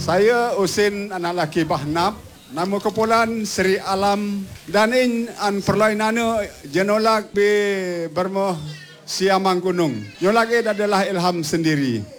Saya Usin anak laki Bahnap. Nama kumpulan Seri Alam dan an perlainannya jenolak bi bermoh siamang gunung. Nyolak adalah ilham sendiri.